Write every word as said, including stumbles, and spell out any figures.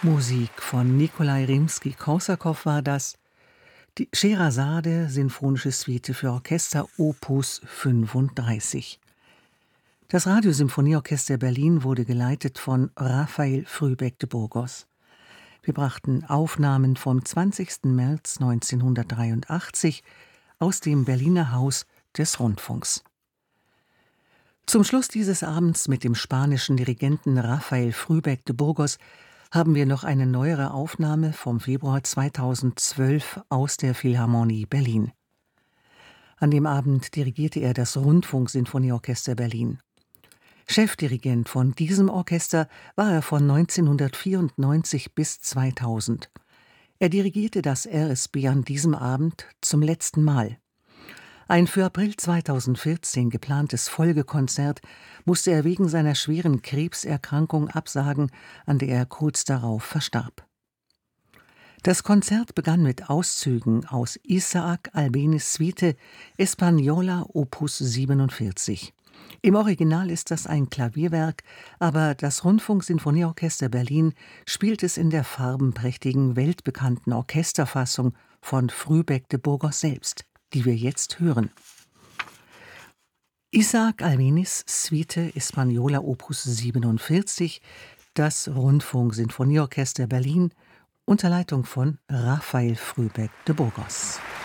Musik von Nikolai Rimski-Korsakow war das. Die Scheherazade, Sinfonische Suite für Orchester, Opus fünfunddreißig. Das Radiosymphonieorchester Berlin wurde geleitet von Raphael Frühbeck de Burgos. Wir brachten Aufnahmen vom zwanzigsten März neunzehnhundertdreiundachtzig aus dem Berliner Haus des Rundfunks. Zum Schluss dieses Abends mit dem spanischen Dirigenten Raphael Frühbeck de Burgos haben wir noch eine neuere Aufnahme vom Februar zweitausendzwölf aus der Philharmonie Berlin. An dem Abend dirigierte er das Rundfunksinfonieorchester Berlin. Chefdirigent von diesem Orchester war er von neunzehnhundertvierundneunzig bis zweitausend. Er dirigierte das R S B an diesem Abend zum letzten Mal. Ein für April zweitausendvierzehn geplantes Folgekonzert musste er wegen seiner schweren Krebserkrankung absagen, an der er kurz darauf verstarb. Das Konzert begann mit Auszügen aus Isaac Albenis Suite Española Opus siebenundvierzig. Im Original ist das ein Klavierwerk, aber das Rundfunksinfonieorchester Berlin spielt es in der farbenprächtigen, weltbekannten Orchesterfassung von Frühbeck de Burgos selbst, die wir jetzt hören. Isaac Albenis Suite Española Opus siebenundvierzig, das Rundfunksinfonieorchester Berlin, unter Leitung von Raphael Frühbeck de Burgos.